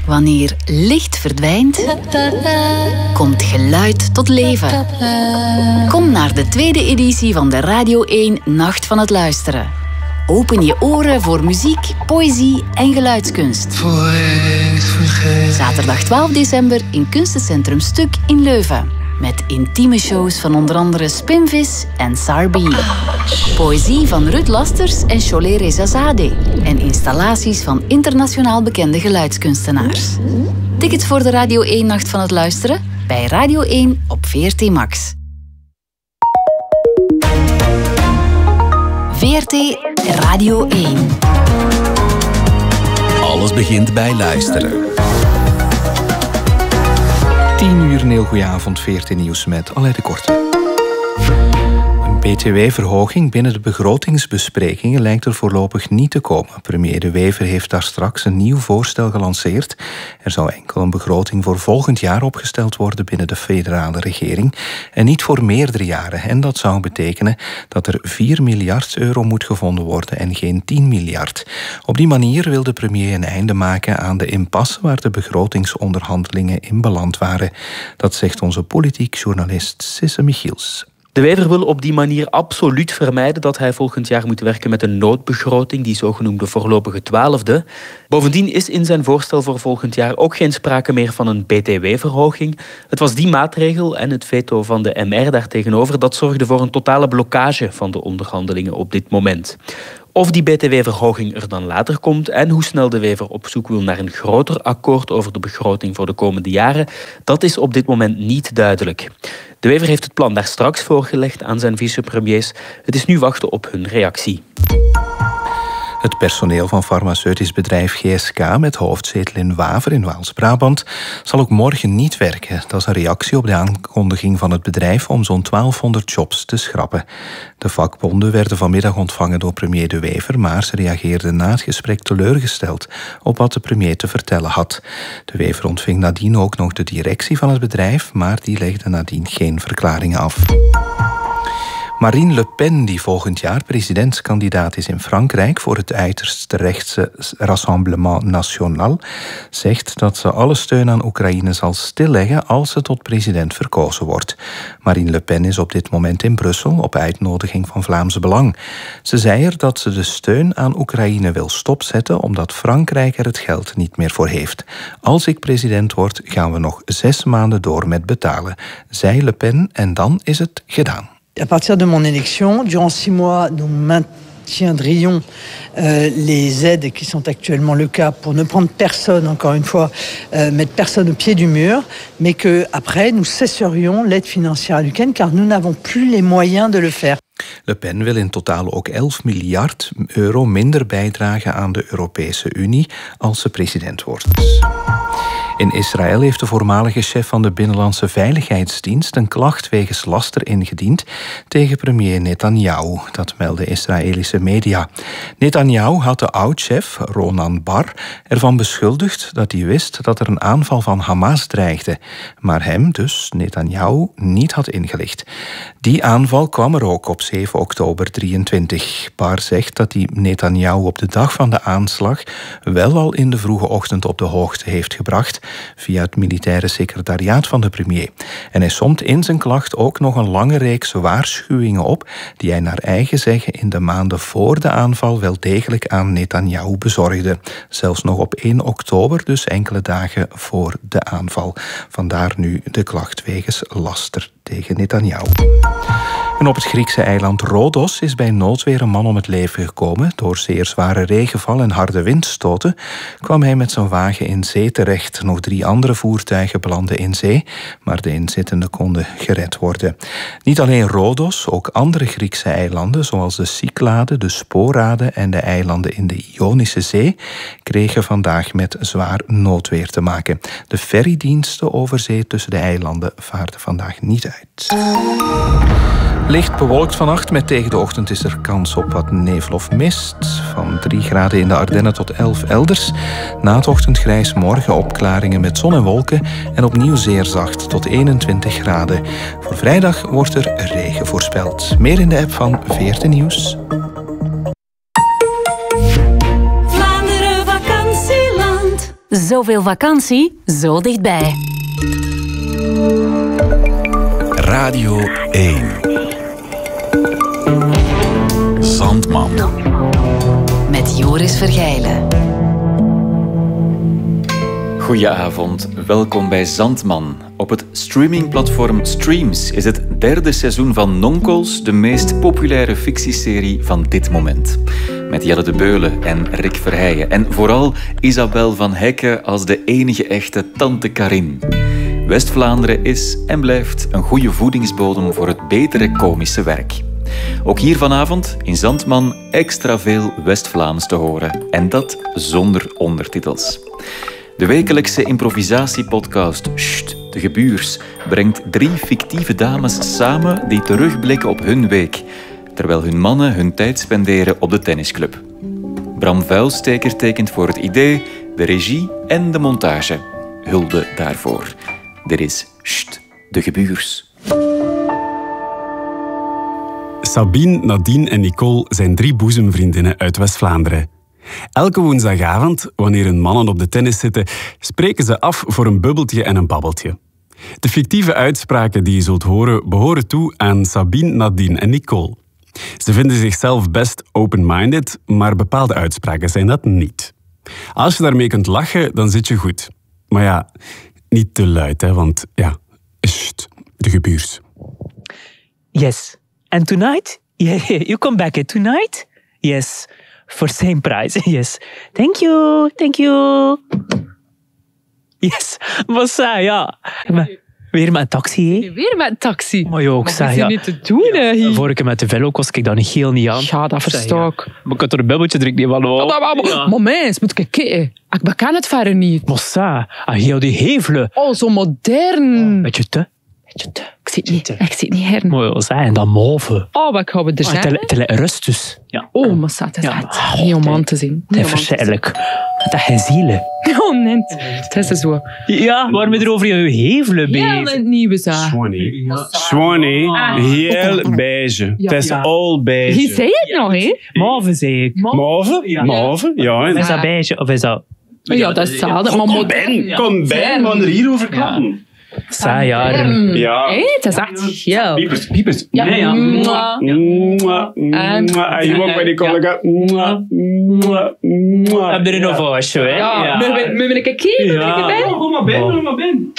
Wanneer licht verdwijnt, komt geluid tot leven. Kom naar de tweede editie van de Radio 1 Nacht van het Luisteren. Open je oren voor muziek, poëzie en geluidskunst. Zaterdag 12 december in Kunstencentrum Stuk in Leuven. Met intieme shows van onder andere Spinvis en Sarbi. Poëzie van Ruud Lasters en Cholet Rezazadeh. En installaties van internationaal bekende geluidskunstenaars. Tickets voor de Radio 1 Nacht van het Luisteren? Bij Radio 1 op VRT Max. VRT Radio 1. Alles begint bij luisteren. 10 uur, een heel goeie avond, VRT Nieuws met Alain de Korte. Een btw-verhoging binnen de begrotingsbesprekingen lijkt er voorlopig niet te komen. Premier De Wever heeft daar straks een nieuw voorstel gelanceerd. Er zou enkel een begroting voor volgend jaar opgesteld worden binnen de federale regering en niet voor meerdere jaren. En dat zou betekenen dat er 4 miljard euro moet gevonden worden en geen 10 miljard. Op die manier wil de premier een einde maken aan de impasse waar de begrotingsonderhandelingen in beland waren. Dat zegt onze politiek journalist Sisse Michiels. De Wever wil op die manier absoluut vermijden dat hij volgend jaar moet werken met een noodbegroting, die zogenoemde voorlopige 12e. Bovendien is in zijn voorstel voor volgend jaar ook geen sprake meer van een btw-verhoging. Het was die maatregel en het veto van de MR daartegenover dat zorgde voor een totale blokkage van de onderhandelingen op dit moment. Of die btw-verhoging er dan later komt en hoe snel De Wever op zoek wil naar een groter akkoord over de begroting voor de komende jaren, dat is op dit moment niet duidelijk. De Wever heeft het plan daar straks voorgelegd aan zijn vicepremiers. Het is nu wachten op hun reactie. Het personeel van farmaceutisch bedrijf GSK met hoofdzetel in Waver in Waals-Brabant zal ook morgen niet werken. Dat is een reactie op de aankondiging van het bedrijf om zo'n 1200 jobs te schrappen. De vakbonden werden vanmiddag ontvangen door premier De Wever, maar ze reageerden na het gesprek teleurgesteld op wat de premier te vertellen had. De Wever ontving nadien ook nog de directie van het bedrijf, maar die legde nadien geen verklaringen af. Marine Le Pen, die volgend jaar presidentskandidaat is in Frankrijk voor het uiterst rechtse Rassemblement National, zegt dat ze alle steun aan Oekraïne zal stilleggen als ze tot president verkozen wordt. Marine Le Pen is op dit moment in Brussel op uitnodiging van Vlaams Belang. Ze zei er dat ze de steun aan Oekraïne wil stopzetten omdat Frankrijk er het geld niet meer voor heeft. Als ik president word, gaan we nog 6 maanden door met betalen, zei Le Pen, en dan is het gedaan. À partir de mon élection, durant 6 mois, nous maintiendrions les aides qui sont actuellement le cas pour ne prendre personne, encore une fois, mettre personne au pied du mur, mais qu'après, nous cesserions l'aide financière à l'Ukraine, car nous n'avons plus les moyens de le faire. Le Pen wil in totaal ook 11 miljard euro minder bijdragen aan de Europese Unie als ze president wordt. In Israël heeft de voormalige chef van de Binnenlandse Veiligheidsdienst een klacht wegens laster ingediend tegen premier Netanyahu. Dat melden Israëlische media. Netanyahu had de oud-chef, Ronan Bar, ervan beschuldigd dat hij wist dat er een aanval van Hamas dreigde, maar hem, dus Netanyahu, niet had ingelicht. Die aanval kwam er ook op 7 oktober 23. Bar zegt dat hij Netanyahu op de dag van de aanslag wel al in de vroege ochtend op de hoogte heeft gebracht via het militaire secretariaat van de premier. En hij somt in zijn klacht ook nog een lange reeks waarschuwingen op die hij naar eigen zeggen in de maanden voor de aanval wel degelijk aan Netanyahu bezorgde. Zelfs nog op 1 oktober, dus enkele dagen voor de aanval. Vandaar nu de klacht wegens laster tegen Netanyahu. En op het Griekse eiland Rodos is bij noodweer een man om het leven gekomen. Door zeer zware regenval en harde windstoten kwam hij met zijn wagen in zee terecht. Nog 3 andere voertuigen belanden in zee, maar de inzittenden konden gered worden. Niet alleen Rodos, ook andere Griekse eilanden, zoals de Cyclade, de Sporade en de eilanden in de Ionische Zee, kregen vandaag met zwaar noodweer te maken. De ferrydiensten over zee tussen de eilanden vaarden vandaag niet uit. Licht bewolkt vannacht, met tegen de ochtend is er kans op wat nevel of mist. Van 3 graden in de Ardennen tot 11 elders. Na het ochtendgrijs morgen opklaringen met zon en wolken en opnieuw zeer zacht tot 21 graden. Voor vrijdag wordt er regen voorspeld. Meer in de app van VRT Nieuws. Vlaanderen Vakantieland. Zoveel vakantie, zo dichtbij. Radio 1. Zandman. Met Joris Vergijlen. Goedenavond, welkom bij Zandman. Op het streamingplatform Streams is het 3e seizoen van Nonkels de meest populaire fictieserie van dit moment. Met Jelle de Beulen en Rick Verheijen en vooral Isabel van Hekke als de enige echte tante Karin. West-Vlaanderen is en blijft een goede voedingsbodem voor het betere komische werk. Ook hier vanavond in Zandman extra veel West-Vlaams te horen. En dat zonder ondertitels. De wekelijkse improvisatiepodcast Sst, de Gebuurs brengt 3 fictieve dames samen die terugblikken op hun week, terwijl hun mannen hun tijd spenderen op de tennisclub. Bram Vuilsteker tekent voor het idee, de regie en de montage. Hulde daarvoor. Dit is Sst, de Gebuurs. Sabine, Nadine en Nicole zijn 3 boezemvriendinnen uit West-Vlaanderen. Elke woensdagavond, wanneer hun mannen op de tennis zitten, spreken ze af voor een bubbeltje en een babbeltje. De fictieve uitspraken die je zult horen, behoren toe aan Sabine, Nadine en Nicole. Ze vinden zichzelf best open-minded, maar bepaalde uitspraken zijn dat niet. Als je daarmee kunt lachen, dan zit je goed. Maar ja, niet te luid, hè, want ja, sst, de Gebuurs. Yes. And tonight? Yeah, you come back tonight? Yes. For same price. Yes. Thank you. Thank you. Yes. Wat zei ja. Weer met een taxi, hè? Weer met een taxi? Maar joh, ik wat zei is er niet te doen, hè? Hier? Vorige keer met de velo kost ik dat niet heel niet aan. Ja, dat versta ik. Maar ik had er een bubbeltje drinken van. Maar mens, moet ik kijken. Ik beken het verder niet. Maar zei, heel die hevelen. Oh, zo modern. Beetje te. Ik zie het niet. Ik zie het niet her. Maar joh, zei, en dan mauve. Oh, wat gaan we er zijn? Te rust dus. Ja. Oh, maar het is echt niet om aan te zien. Het is verschrikkelijk. Het is geen zielen. Oh, nee. Het is zo. Ja, waarom er over je hevelen bezig? Ja, het nieuwe zaak. Swanee, heel beige. Het is all beige. Je zei het nog, hè? Mauve, zei ik. Mauve? Mauve, ja. Is dat beige of is dat... Ja, dat is hetzelfde. Maar modern. Kom bij, we gaan er hier over klappen. Saai jaren. Ja. Hé, het is echt heel. Piepers. Ja. Nee, ja. En je mag bij die collega. Heb je er nog voor, hè? Ja, moet we een keer kijken? Kom maar binnen.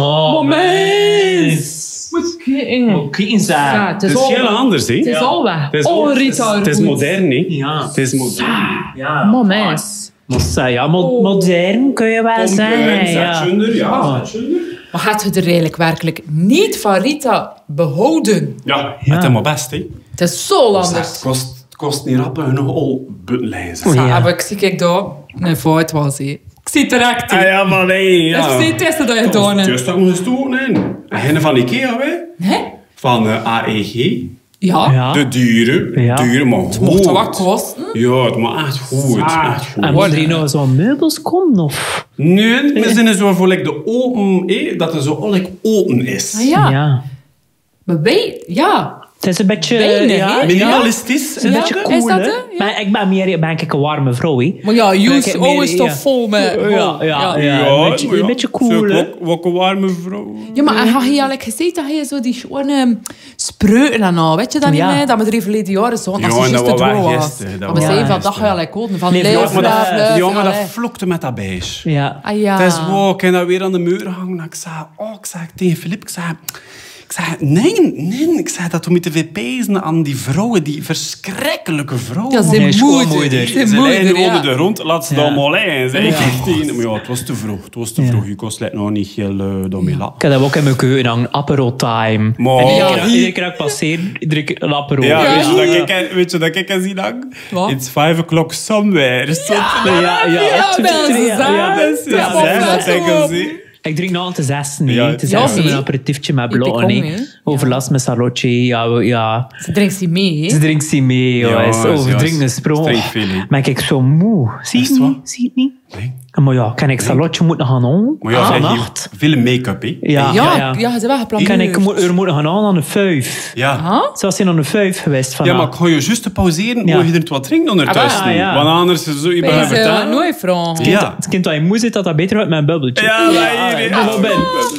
Moment. Moet kijken. Kijken ze. Ja, Het is heel anders, hè? Het is al weg. Het is Oh, Rita. Het is modern, hè? Ja. Het is modern. Ja. Moment. Ja, modern kun je wel zijn. Ja. Maar gaat je er eigenlijk werkelijk niet van Rita behouden? Ja, het is maar best, hè? Het is zo anders. Het kost niet rap een al buttenlijzen. Ja, maar ik zie kijk daar een fout was, hè. Ik zie het direct. Ah ja, maar nee, ja. Ik zie het eerste dat je doet. Het is toch nog gestoten, hè? En van Ikea, hè? Hè? Van AEG. Ja. De duren, maar Het mocht wat kosten. Ja, het moet echt goed. Echt goed. En moet er hier nog zo'n meubels komen, of? Nee, we zijn zo voor de open, dat er zo al open is. Ah, ja. Ja. Maar wij, ja. Het is een beetje... Weinig, hè? Minimalistisch. Het is een beetje cool, is dat hè? het? Ja. Maar ik ben meer een warme vrouw, hè? Maar ja, Ik Joes, heb meer- always toch vol met... Ja. Een beetje cool, hè? Wat een warme vrouw. Ja, maar had je eigenlijk gezegd dat je zo die schone spreuten en al, weet je dat niet Ja. meer? Dat we er verleden jaren zo, als Ja, je en juist dat te was droog was. gisteren, dat Maar we was zeiden van, gisteren. dat ga je like koden, van Nee, leef, ja, leef, maar leef. Ja, maar dat allee. vlokte met dat beige. Ja. Ah, ja. Het is wow, ik heb dat weer aan de muur hangen. Ik zei tegen Filip, ik zei, nee. Ik zei dat we moeten weer pezen aan die vrouwen, die verschrikkelijke vrouwen. Ja, Nee, zijn moeder. schoonmoeder. Zijn Ze liggen moeder, onder de ja. grond, laat ze dan maar liggen. Zei ik echt tegen hem. Maar ja, het was te vroeg. Je kost nog niet heel domila. Ik heb dat ook in mijn keuken hangen, Apero time. Maar- En Ja, iedere keer dat ik passeer, drink ik een Apero. Ja, Ja. weet je dat ik kan zien hangen? Wat? It's 5 o'clock somewhere. Ja, dat is Ja, Ik drink nog te 6, nee. Ja, Te ja, 6 met nee. een aperitiefje met Je blokken, picon, nee. hè? Overlast met salotje, ja. Ze drinkt ze mee, hè? Ze drinkt ze mee, Ja, joh. Is ja, overdrinken het sprong. is veel, hè. Maar ik zo moe. Zie je Is het het wat? niet? Zie je het niet? Nee. Maar ja, kan ik salotje moeten gaan aan? Maar ja, vannacht? veel make-up, hè? Ja, Ja, ze hebben wel gepland. Kan ik moeten gaan aan de 5? Ja. Zoals in aan de 5 geweest Ja, vandaag. maar ik ga je juist pauzeren, Ja. moet je er wat drinken ondertussen. Ah, ja. Want anders is je Wij vertellen. nooit vragen. Ja. Het kind dat je moe zit, dat beter wordt met een bubbeltje. Ja, hier, dat ben.